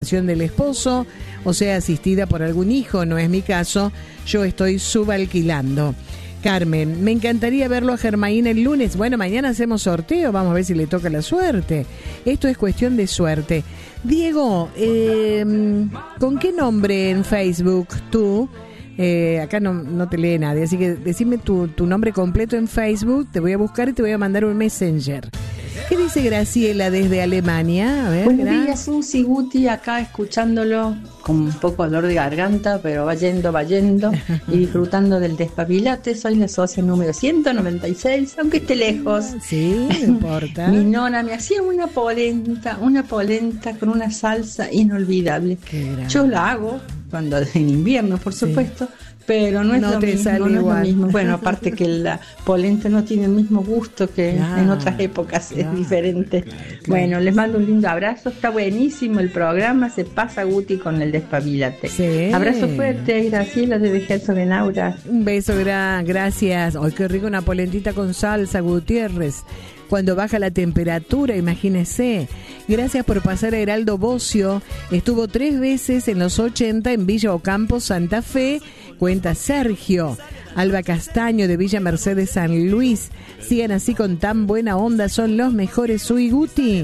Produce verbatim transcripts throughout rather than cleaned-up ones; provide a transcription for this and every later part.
adopción del esposo, o sea, asistida por algún hijo, no es mi caso, yo estoy subalquilando. Carmen, me encantaría verlo a Germain el lunes. Bueno, mañana hacemos sorteo, vamos a ver si le toca la suerte. Esto es cuestión de suerte. Diego, eh, ¿con qué nombre en Facebook tú? Eh, acá no, no te lee nadie, así que decime tu, tu nombre completo en Facebook, te voy a buscar y te voy a mandar un Messenger. ¿Qué dice Graciela desde Alemania? A ver, Buenos Gra- días, Susi, Guti, acá escuchándolo con un poco de dolor de garganta, pero va yendo, va yendo y disfrutando del Despapilate. Soy la socia número ciento noventa y seis, aunque esté lejos. Sí, no importa. Mi nona me hacía una polenta, una polenta con una salsa inolvidable. Yo la hago cuando en invierno, por supuesto, sí. Pero no es no lo te mismo, sale no igual. es lo mismo. Bueno, aparte que la polenta no tiene el mismo gusto que claro, en otras épocas, claro, es diferente. Claro, claro. Bueno, les mando un lindo abrazo, está buenísimo el programa, se pasa Guti con el Despabílate. Sí. Abrazo fuerte, Graciela desde Herzogenaurach. Un beso, gra- gracias. Ay, qué rico una polentita con salsa, Gutiérrez. Cuando baja la temperatura, imagínese. Gracias por pasar a Heraldo Bocio. Estuvo tres veces en los ochenta en Villa Ocampo, Santa Fe. Cuenta Sergio. Alba Castaño de Villa Mercedes, San Luis. Sigan así con tan buena onda, son los mejores. Soy Guti.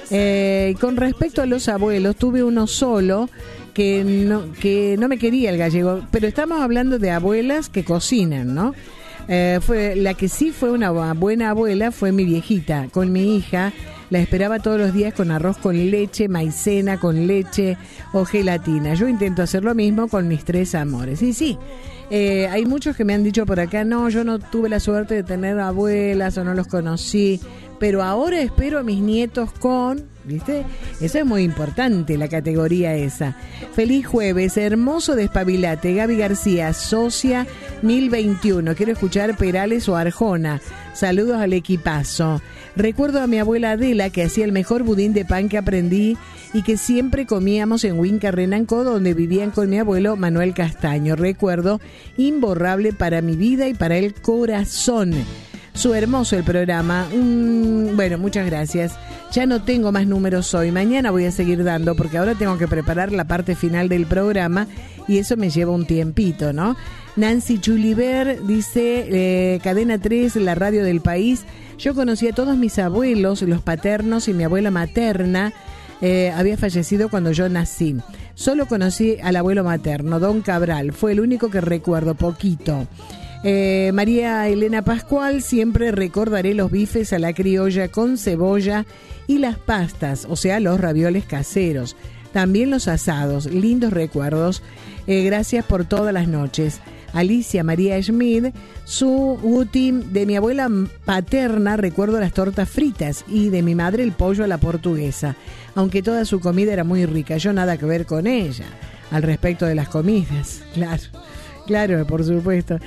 Eh, con respecto a los abuelos, tuve uno solo que no, que no me quería el gallego, pero estamos hablando de abuelas que cocinan, ¿no? Eh, fue la que sí fue una buena abuela fue mi viejita, con mi hija. La esperaba todos los días con arroz con leche, maicena con leche o gelatina. Yo intento hacer lo mismo con mis tres amores. Y sí, eh, hay muchos que me han dicho por acá, no, yo no tuve la suerte de tener abuelas o no los conocí, pero ahora espero a mis nietos con... ¿Viste? Eso es muy importante, la categoría esa. Feliz jueves, hermoso Despabílate. Gaby García, socia mil veintiuno. Quiero escuchar Perales o Arjona. Saludos al equipazo. Recuerdo a mi abuela Adela, que hacía el mejor budín de pan que aprendí y que siempre comíamos en Huinca Renanco, donde vivían con mi abuelo Manuel Castaño. Recuerdo imborrable para mi vida y para el corazón. Su hermoso el programa. Mm, bueno, muchas gracias. Ya no tengo más números hoy. Mañana voy a seguir dando porque ahora tengo que preparar la parte final del programa y eso me lleva un tiempito, ¿no? Nancy Chuliver dice, eh, Cadena tres, la radio del país. Yo conocí a todos mis abuelos, los paternos y mi abuela materna. Eh, había fallecido cuando yo nací. Solo conocí al abuelo materno, don Cabral. Fue el único que recuerdo, poquito. Eh, María Elena Pascual, siempre recordaré los bifes a la criolla con cebolla y las pastas, o sea, los ravioles caseros. También los asados, lindos recuerdos. Eh, gracias por todas las noches. Alicia María Schmid, su Guti, de mi abuela paterna recuerdo las tortas fritas y de mi madre el pollo a la portuguesa, aunque toda su comida era muy rica, yo nada que ver con ella, al respecto de las comidas, claro. Claro, por supuesto.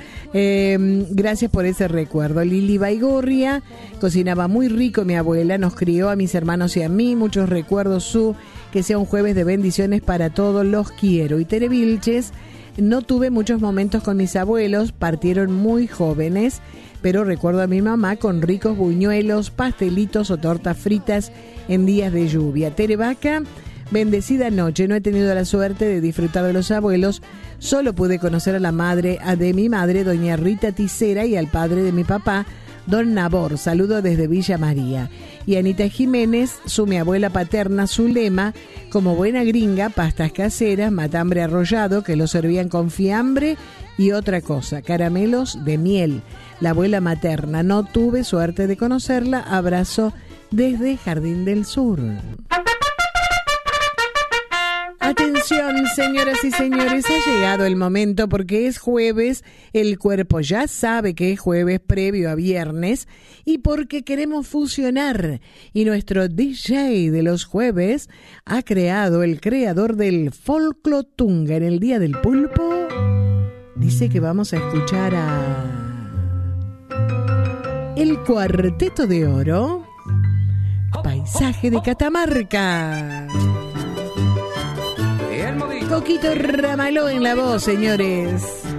Eh, gracias por ese recuerdo. Lili Baigorria, cocinaba muy rico mi abuela, nos crió a mis hermanos y a mí, muchos recuerdos su, que sea un jueves de bendiciones para todos, los quiero. Y Tere Vilches, no tuve muchos momentos con mis abuelos, partieron muy jóvenes, pero recuerdo a mi mamá con ricos buñuelos, pastelitos o tortas fritas en días de lluvia. Tere Vaca, bendecida noche, no he tenido la suerte de disfrutar de los abuelos, solo pude conocer a la madre a de mi madre, doña Rita Ticera, y al padre de mi papá, don Nabor. Saludo desde Villa María. Y Anita Jiménez, su mi abuela paterna, Zulema, como buena gringa, pastas caseras, matambre arrollado, que lo servían con fiambre y otra cosa, caramelos de miel. La abuela materna, no tuve suerte de conocerla. Abrazo desde Jardín del Sur. Atención, señoras y señores, ha llegado el momento porque es jueves, el cuerpo ya sabe que es jueves previo a viernes y porque queremos fusionar y nuestro D J de los jueves ha creado el creador del Folclotunga en el Día del Pulpo. Dice que vamos a escuchar a el Cuarteto de Oro, Paisaje de Catamarca. Coquito Ramaló en la voz, señores.